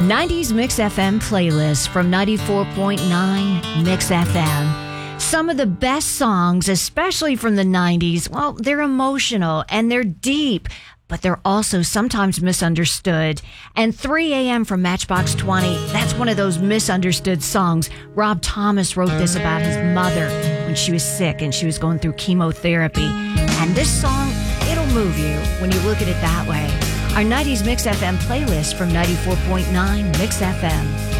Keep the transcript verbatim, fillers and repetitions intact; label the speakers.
Speaker 1: nineties Mix F M playlist from ninety-four point nine Mix F M. Some of the best songs, especially from the nineties, well, they're emotional and they're deep, but they're also sometimes misunderstood. And three a.m. from Matchbox twenty, that's one of those misunderstood songs. Rob Thomas wrote this about his mother when she was sick and she was going through chemotherapy. And this song, it'll move you when you look at it that way. Our nineties Mix F M playlist from ninety-four point nine Mix F M.